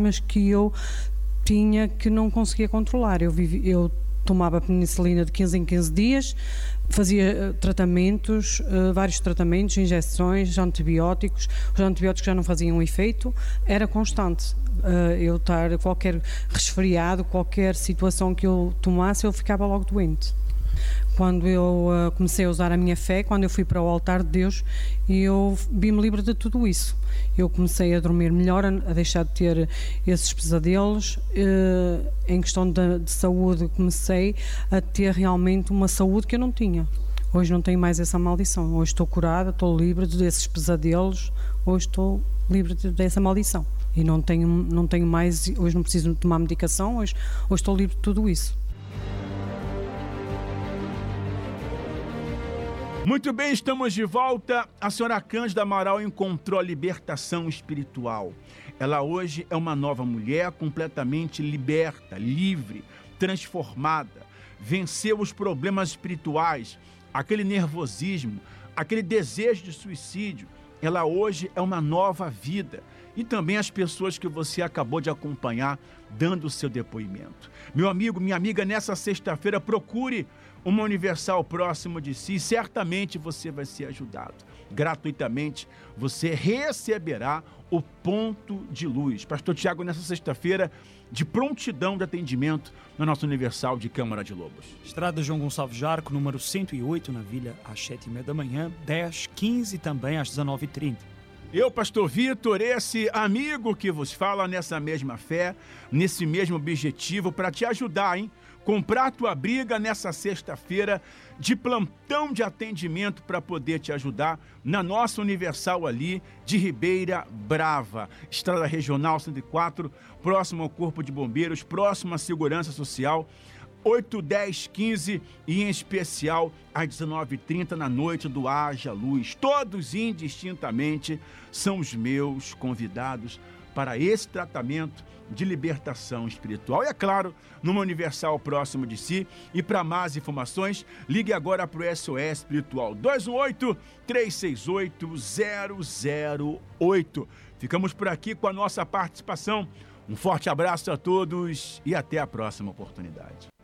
mas que eu tinha que não conseguia controlar. Eu tomava penicilina de 15 em 15 dias, fazia tratamentos, vários tratamentos, injeções, antibióticos. Os antibióticos já não faziam efeito, era constante. Eu estar qualquer resfriado, qualquer situação que eu tomasse, eu ficava logo doente. Quando eu comecei a usar a minha fé, quando eu fui para o altar de Deus, eu vi-me livre de tudo isso. Eu comecei a dormir melhor, a deixar de ter esses pesadelos. Em questão de saúde, comecei a ter realmente uma saúde que eu não tinha. Hoje não tenho mais essa maldição. Hoje estou curada, estou livre desses pesadelos. Hoje estou livre dessa maldição. E não tenho mais, hoje não preciso tomar medicação, hoje estou livre de tudo isso. Muito bem, estamos de volta. A senhora Cândida Amaral encontrou a libertação espiritual. Ela hoje é uma nova mulher, completamente liberta, livre, transformada. Venceu os problemas espirituais, aquele nervosismo, aquele desejo de suicídio. Ela hoje é uma nova vida. E também as pessoas que você acabou de acompanhar dando o seu depoimento. Meu amigo, minha amiga, nessa sexta-feira procure uma Universal próximo de si, certamente você vai ser ajudado. Gratuitamente, você receberá o ponto de luz. Pastor Tiago, nessa sexta-feira, de prontidão de atendimento na nossa Universal de Câmara de Lobos. Estrada João Gonçalves Jarco, número 108, na Vila, às 7h30 da manhã, 10, 15 também às 19h30. Eu, pastor Vitor, esse amigo que vos fala nessa mesma fé, nesse mesmo objetivo, para te ajudar, hein? Comprar tua briga nessa sexta-feira de plantão de atendimento para poder te ajudar na nossa Universal ali de Ribeira Brava, Estrada Regional 104, próximo ao Corpo de Bombeiros, próximo à Segurança Social, 8, 10, 15 e em especial às 19h30 na noite do Haja Luz. Todos indistintamente são os meus convidados para esse tratamento de libertação espiritual. E é claro, numa Universal próximo de si. E para mais informações, ligue agora para o SOS Espiritual 218-368-008. Ficamos por aqui com a nossa participação. Um forte abraço a todos e até a próxima oportunidade.